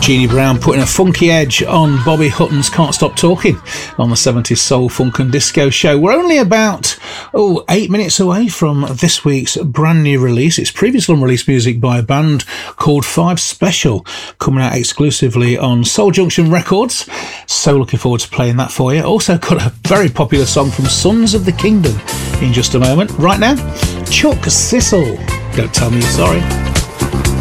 Jeannie Brown putting a funky edge on Bobby Hutton's Can't Stop Talking on the 70s Soul, Funk and Disco show. We're only about 8 minutes away from this week's brand new release. It's previously unreleased music by a band called Five Special, coming out exclusively on Soul Junction Records. So looking forward to playing that for you. Also got a very popular song from Sons of the Kingdom in just a moment. Right now, Chuck Cecil, Don't Tell Me You're Sorry.